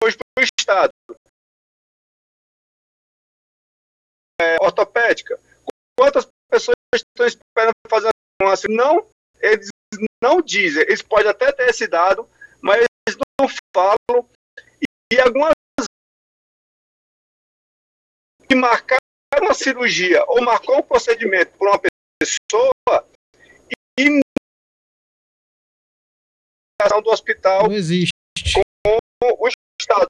hoje para o Estado. Ortopédica. Quantas pessoas estão esperando fazer uma não, eles não dizem, eles podem até ter esse dado, mas eles não falam, e algumas que marcaram uma cirurgia ou marcou um procedimento por uma pessoa e do hospital não existe com o Estado.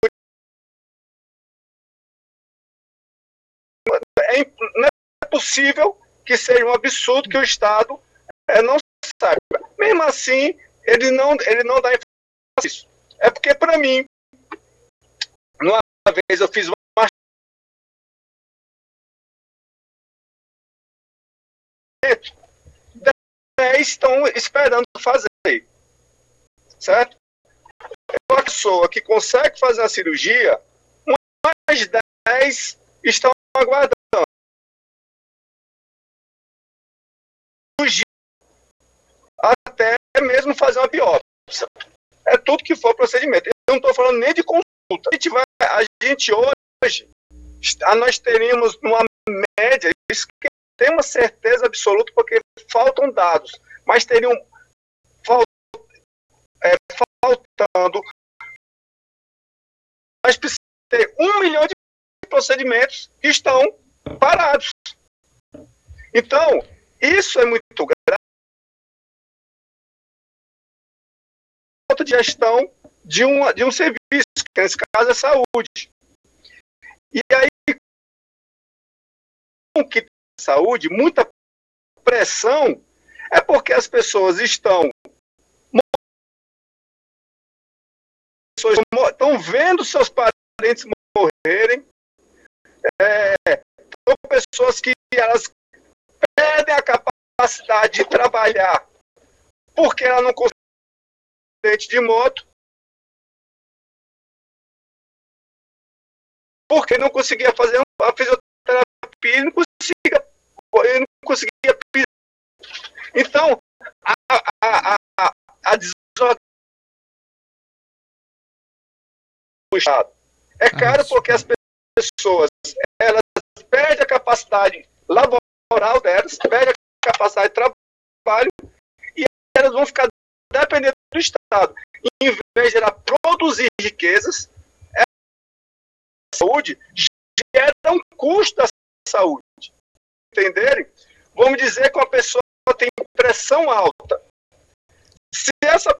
Não é possível que seja um absurdo que o Estado não saiba. Mesmo assim, ele não dá informação disso. É porque, para mim, uma vez eu fiz uma 10 estão esperando fazer, certo? Uma pessoa que consegue fazer a cirurgia, mais 10 estão aguardando. Até mesmo fazer uma biópsia. É tudo que for procedimento. Eu não estou falando nem de consulta. A gente hoje, nós teríamos uma média, isso que tem uma certeza absoluta, porque faltam dados, mas teriam faltando, nós precisamos ter 1 milhão de procedimentos que estão parados. Então, isso é muito grave. Falta de gestão de um serviço, que nesse caso é saúde. E aí, com que saúde, muita pressão, é porque as pessoas estão vendo seus parentes morrerem, são pessoas que elas perdem a capacidade de trabalhar porque ela não consegue acidente de moto, porque não conseguia fazer a fisioterapia e não conseguia pisar. Então, a desorganização do Estado é caro porque as pessoas elas perdem a capacidade laboral delas, perdem a capacidade de trabalho e elas vão ficar dependendo do Estado. Em vez de ela produzir riquezas, a saúde gera um custo da saúde. Entenderem? Vamos dizer que uma pessoa tem pressão alta. Se essa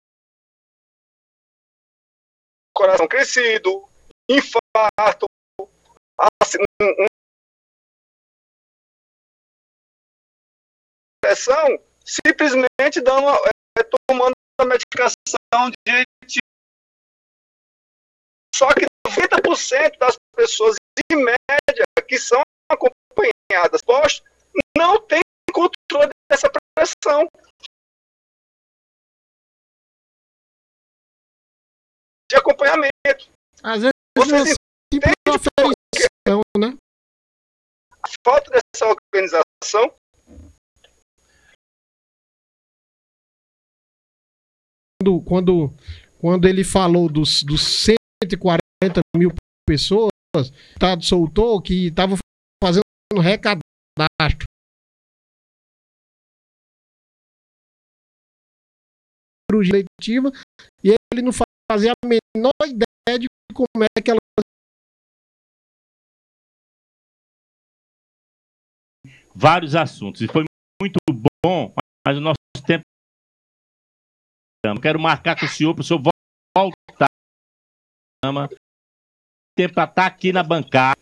coração crescido, infarto, pressão, simplesmente tomando a medicação de só que 90% das pessoas, em média, que são acompanhadas postos, não tem controle dessa pressão. De acompanhamento. Às vezes vocês entendem aferição, né? A falta dessa organização. Quando ele falou dos 140 mil pessoas, o Estado soltou que estavam fazendo recadastro. Legislativa, e ele não fazia a menor ideia de como é que ela vários assuntos, e foi muito bom, mas o nosso tempo, eu quero marcar com o senhor para o senhor voltar tempo para estar aqui na bancada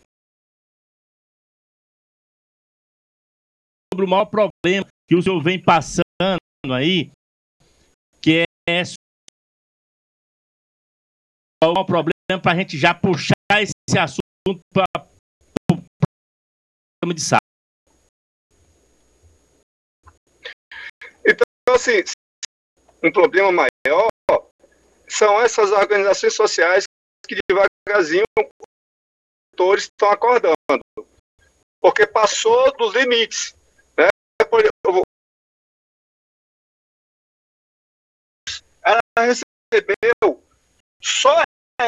sobre o maior problema que o senhor vem passando aí, que é o maior problema para a gente já puxar esse assunto para o programa de sábado. Então, assim, um problema maior são essas organizações sociais que devagarzinho os atores estão acordando, porque passou dos limites, né? Ela recebeu só